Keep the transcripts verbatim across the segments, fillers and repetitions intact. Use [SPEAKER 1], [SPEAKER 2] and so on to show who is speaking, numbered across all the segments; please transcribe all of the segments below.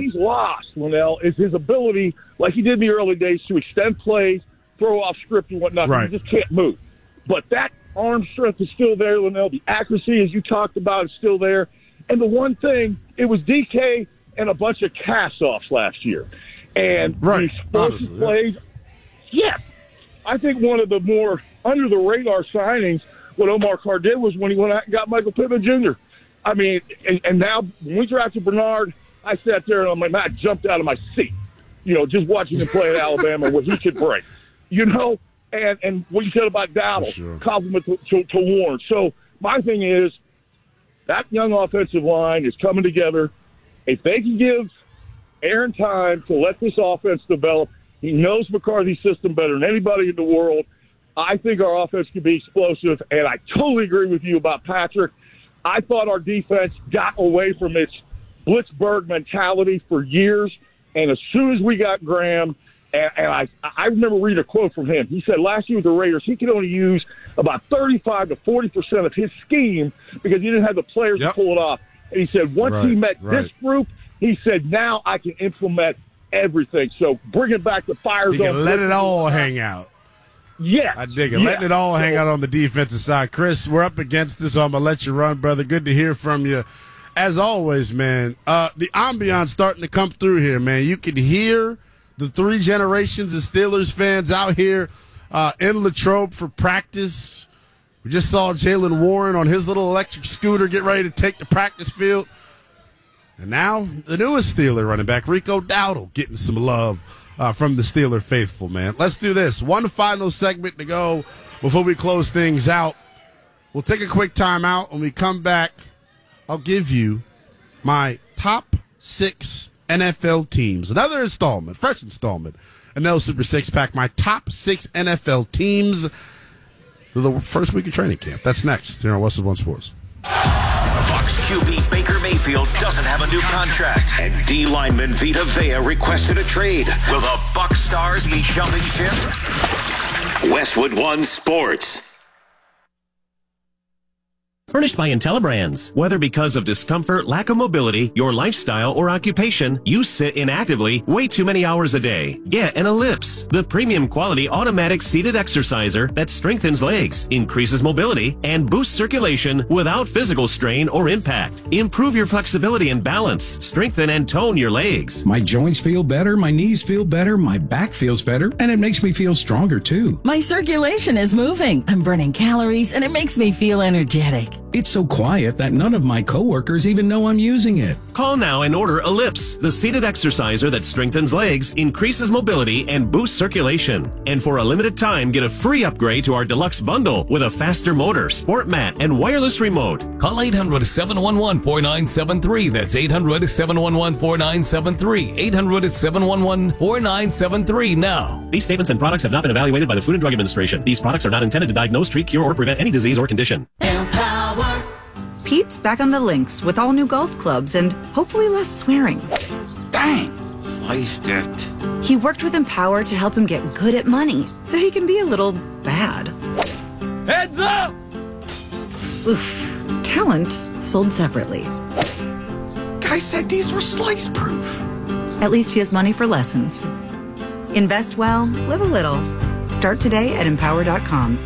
[SPEAKER 1] he's lost, Linnell, is his ability, like he did in the early days, to extend plays, throw off script and whatnot.
[SPEAKER 2] Right.
[SPEAKER 1] He just can't move. But that arm strength is still there, Linnell. The accuracy, as you talked about, is still there. And the one thing, it was D K and a bunch of cast-offs last year. And
[SPEAKER 2] right.
[SPEAKER 1] the explosive
[SPEAKER 2] Honestly,
[SPEAKER 1] plays, yes. I think one of the more under-the-radar signings, what Omar Carr did was when he went out and got Michael Pittman Junior I mean, and, and now when we drafted Bernard, I sat there and I'm like, man, I jumped out of my seat, you know, just watching him play at Alabama, what he could bring, you know, and, and what you said about Dowdle,
[SPEAKER 2] sure.
[SPEAKER 1] compliment to, to, to Warren. So my thing is that young offensive line is coming together. If they can give Aaron time to let this offense develop, he knows McCarthy's system better than anybody in the world. I think our offense can be explosive, and I totally agree with you about Patrick. I thought our defense got away from its Blitzburg mentality for years, and as soon as we got Graham, and, and I I remember reading a quote from him. He said last year with the Raiders, he could only use about thirty-five to forty percent of his scheme because he didn't have the players
[SPEAKER 2] yep.
[SPEAKER 1] to pull it off. And he said once
[SPEAKER 2] right,
[SPEAKER 1] he met
[SPEAKER 2] right.
[SPEAKER 1] this group, he said now I can implement everything. So bringing back the fire
[SPEAKER 2] You
[SPEAKER 1] zone.
[SPEAKER 2] can let it all hang out.
[SPEAKER 1] Yes.
[SPEAKER 2] I dig it.
[SPEAKER 1] Yeah.
[SPEAKER 2] Letting it all hang
[SPEAKER 1] So,
[SPEAKER 2] out on the defensive side. Chris, we're up against this, so I'm going to let you run, brother. Good to hear from you. As always, man, uh, the ambiance starting to come through here, man. You can hear the three generations of Steelers fans out here uh, in Latrobe for practice. We just saw Jaylen Warren on his little electric scooter get ready to take the practice field. And now the newest Steeler running back, Rico Dowdle, getting some love uh, from the Steeler faithful, man. Let's do this. One final segment to go before we close things out. We'll take a quick timeout. When we come back, I'll give you my top six N F L teams. Another installment, fresh installment, an L Super Six Pack. My top six N F L teams for the first week of training camp. That's next here on West of One Sports.
[SPEAKER 3] Bucs Q B Baker Mayfield doesn't have a new contract, and D lineman Vita Vea requested a trade. Will the Bucs stars be jumping ship? Westwood One Sports.
[SPEAKER 4] Furnished by IntelliBrands. Whether because of discomfort, lack of mobility, your lifestyle, or occupation, you sit inactively way too many hours a day. Get an Ellipse, the premium quality automatic seated exerciser that strengthens legs, increases mobility, and boosts circulation without physical strain or impact. Improve your flexibility and balance, strengthen and tone your legs.
[SPEAKER 5] My joints feel better, my knees feel better, my back feels better, and it makes me feel stronger too.
[SPEAKER 6] My circulation is moving. I'm burning calories, and it makes me feel energetic.
[SPEAKER 5] It's so quiet that none of my coworkers even know I'm using it.
[SPEAKER 4] Call now and order Ellipse, the seated exerciser that strengthens legs, increases mobility, and boosts circulation. And for a limited time, get a free upgrade to our deluxe bundle with a faster motor, sport mat, and wireless remote.
[SPEAKER 7] Call eight hundred, seven one one, four nine seven three. That's eight hundred, seven one one, four nine seven three. eight hundred, seven one one, four nine seven three now.
[SPEAKER 4] These statements and products have not been evaluated by the Food and Drug Administration. These products are not intended to diagnose, treat, cure, or prevent any disease or condition.
[SPEAKER 8] Empower. Pete's back on the links with all new golf clubs and hopefully less swearing.
[SPEAKER 9] Dang, sliced it.
[SPEAKER 8] He worked with Empower to help him get good at money so he can be a little bad.
[SPEAKER 9] Heads up!
[SPEAKER 8] Oof. Talent sold separately.
[SPEAKER 9] Guy said these were slice proof.
[SPEAKER 8] At least he has money for lessons. Invest well, live a little. Start today at empower dot com.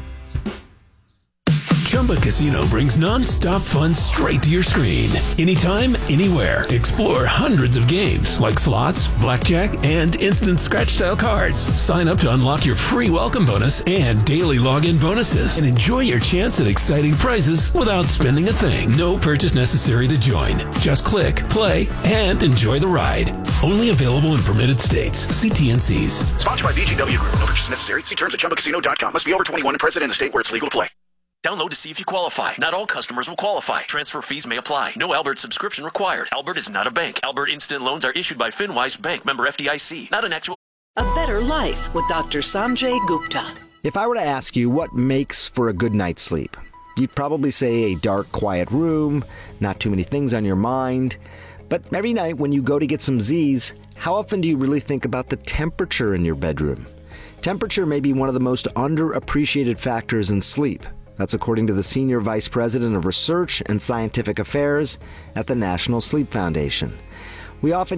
[SPEAKER 10] Chumba Casino brings non-stop fun straight to your screen. Anytime, anywhere. Explore hundreds of games like slots, blackjack, and instant scratch-style cards. Sign up to unlock your free welcome bonus and daily login bonuses. And enjoy your chance at exciting prizes without spending a thing. No purchase necessary to join. Just click, play, and enjoy the ride. Only available in permitted states. See T N Cs.
[SPEAKER 3] Sponsored by V G W Group. No purchase necessary. See terms at chumba casino dot com. Must be over twenty-one and present in the state where it's legal to play. Download to see if you qualify. Not all customers will qualify. Transfer fees may apply. No Albert subscription required. Albert is not a bank. Albert Instant Loans are issued by FinWise Bank, member F D I C. Not an actual...
[SPEAKER 11] A better life with Doctor Sanjay Gupta.
[SPEAKER 12] If I were to ask you what makes for a good night's sleep, you'd probably say a dark, quiet room, not too many things on your mind. But every night when you go to get some Z's, how often do you really think about the temperature in your bedroom? Temperature may be one of the most underappreciated factors in sleep. That's according to the Senior Vice President of Research and Scientific Affairs at the National Sleep Foundation. We often